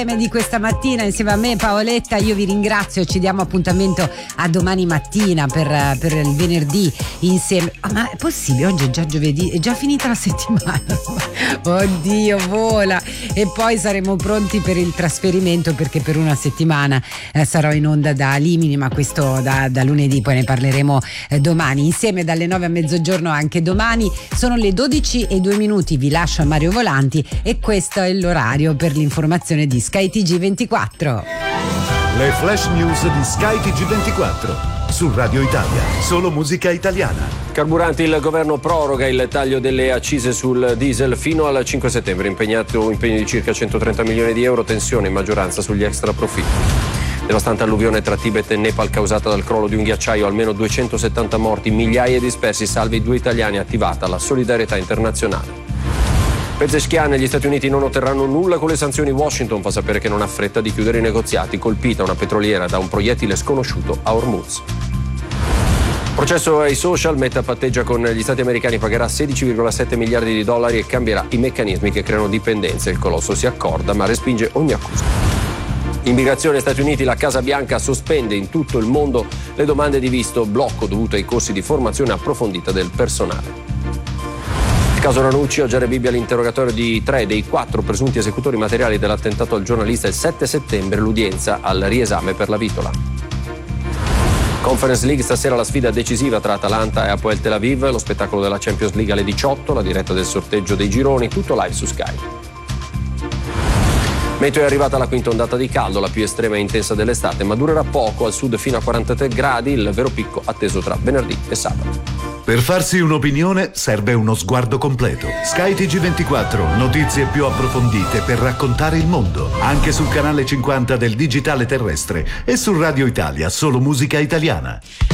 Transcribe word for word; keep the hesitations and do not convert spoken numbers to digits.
Di questa mattina insieme a me Paoletta, io vi ringrazio, ci diamo appuntamento a domani mattina per, per il venerdì insieme. Oh, ma è possibile? Oggi è già giovedì, è già finita la settimana. Oddio, vola. E poi saremo pronti per il trasferimento, perché per una settimana eh, sarò in onda da Limini, ma questo da, da lunedì, poi ne parleremo eh, domani insieme dalle nove a mezzogiorno anche domani. Sono le dodici e due minuti, vi lascio a Mario Volanti e questo è l'orario per l'informazione di Sky T G ventiquattro. Le flash news di Sky T G ventiquattro su Radio Italia, solo musica italiana. Carburanti, il governo proroga il taglio delle accise sul diesel fino al cinque settembre, impegnato impegno di circa centotrenta milioni di euro, tensione in maggioranza sugli extra profitti. Devastante alluvione tra Tibet e Nepal causata dal crollo di un ghiacciaio, almeno duecentosettanta morti, migliaia di dispersi, salvi due italiani, attivata la solidarietà internazionale. Pezeshkian, negli Stati Uniti non otterranno nulla con le sanzioni. Washington fa sapere che non ha fretta di chiudere i negoziati, colpita una petroliera da un proiettile sconosciuto a Hormuz. Processo ai social, Meta patteggia con gli Stati americani, pagherà sedici virgola sette miliardi di dollari e cambierà i meccanismi che creano dipendenze. Il colosso si accorda ma respinge ogni accusa. Immigrazione, Stati Uniti, la Casa Bianca sospende in tutto il mondo le domande di visto, blocco dovuto ai corsi di formazione approfondita del personale. Il caso Ranucci, oggi a Rebibbia l'interrogatorio di tre dei quattro presunti esecutori materiali dell'attentato al giornalista. Il sette settembre l'udienza al riesame per la vitola. Conference League, stasera la sfida decisiva tra Atalanta e Hapoel Tel Aviv, lo spettacolo della Champions League alle diciotto, la diretta del sorteggio dei gironi, tutto live su Sky. Meteo, è arrivata la quinta ondata di caldo, la più estrema e intensa dell'estate, ma durerà poco, al sud fino a quarantatré gradi, il vero picco atteso tra venerdì e sabato. Per farsi un'opinione serve uno sguardo completo. Sky T G ventiquattro, notizie più approfondite per raccontare il mondo, anche sul canale cinquanta del digitale terrestre e su Radio Italia, solo musica italiana.